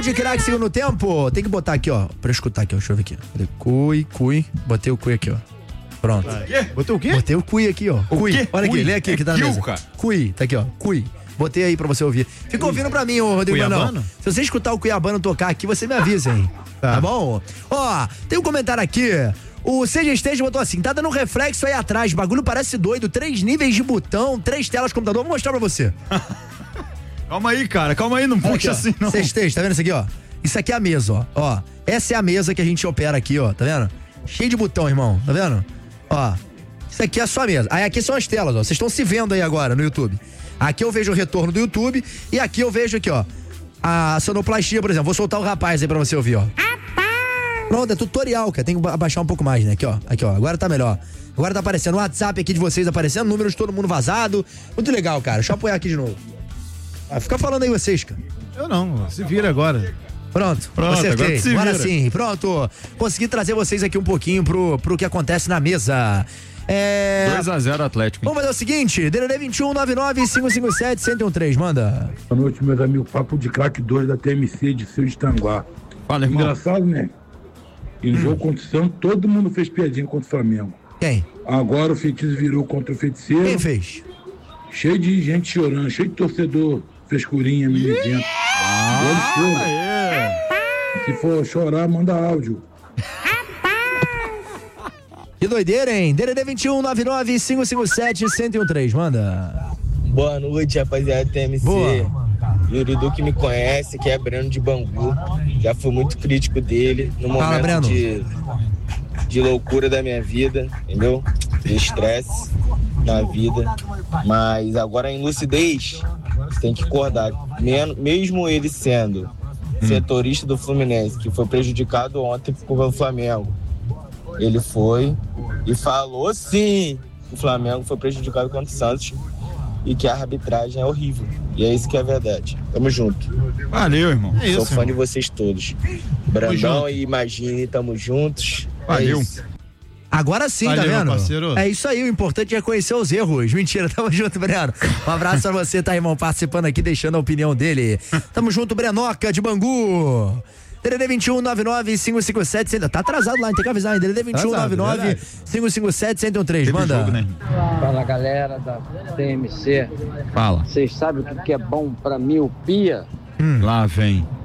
de craque segundo tempo. Tem que botar aqui, ó, pra eu escutar aqui, ó. Deixa eu ver aqui. Cui. Botei o cui aqui, ó. Pronto. Botou o quê? Botei o cui aqui, ó. Cui. Olha aqui, lê aqui que tá na mesa. Cui, tá aqui, ó. Cui. Botei aí pra você ouvir. Fica ouvindo pra mim, ô Rodrigo Brandão. Se você escutar o Cuiabano tocar aqui, você me avisa, hein? Tá bom? Ó, tem um comentário aqui. O Seja Esteja botou assim: tá dando um reflexo aí atrás, bagulho parece doido, 3 níveis de botão, 3 telas de computador. Vou mostrar pra você. Calma aí, cara, não puxa assim, não. Seja Esteja, tá vendo isso aqui, ó? Isso aqui é a mesa, ó. Essa é a mesa que a gente opera aqui, ó. Tá vendo? Cheio de botão, irmão. Tá vendo? Ó. Isso aqui é a sua mesa. Aí aqui são as telas, ó. Vocês estão se vendo aí agora no YouTube. Aqui eu vejo o retorno do YouTube e aqui eu vejo aqui, ó, a sonoplastia, por exemplo. Vou soltar o rapaz aí pra você ouvir, ó. Pronto, é tutorial, cara. Tem que abaixar um pouco mais, né? Aqui, ó. Agora tá melhor. Agora tá aparecendo o WhatsApp aqui de vocês, aparecendo número de todo mundo vazado. Muito legal, cara. Deixa eu apoiar aqui de novo. Fica falando aí vocês, cara. Eu não, se vira agora. Pronto, acertei. Agora sim, pronto. Consegui trazer vocês aqui um pouquinho pro que acontece na mesa. 2-0 Atlético. Vamos fazer o seguinte, DDD 21 99 557 1013, manda. Boa noite, meus amigos. Papo de craque 2 da TMC de Seu de Tanguá. Fala, irmão. Engraçado, né? E no jogo contra o Santos, todo mundo fez piadinha contra o Flamengo. Quem? Agora o feitiço virou contra o feiticeiro. Quem fez? Cheio de gente chorando, cheio de torcedor, frescurinha, mimizento. Se for chorar, manda áudio. Que doideira, hein? DDD 21 99 557 1013, manda. Boa noite, rapaziada do TMC. Boa. Yuridu que me conhece, que é Breno de Bangu. Já fui muito crítico dele no momento de loucura da minha vida, entendeu? De estresse na vida. Mas agora em lucidez, você tem que acordar. Mesmo ele sendo setorista do Fluminense, que foi prejudicado ontem pelo Flamengo, ele foi e falou sim que o Flamengo foi prejudicado contra o Santos e que a arbitragem é horrível. E é isso que é a verdade. Tamo junto. Valeu, irmão. Sou fã de vocês todos. Brandão e Imagine, tamo juntos. Valeu. Agora sim, valeu, tá vendo? Parceiro. É isso aí, o importante é conhecer os erros. Mentira, tamo junto, Breno. Um abraço pra você, tá, irmão? Participando aqui, deixando a opinião dele. Tamo junto, Brenoca de Bangu. DDD 21 99 557 tá atrasado lá, tem que avisar, hein? DDD 21 99 557 1013, manda. Jogo, né? Fala, galera da TMC. Fala. Vocês sabem o que é bom pra miopia? Lá vem.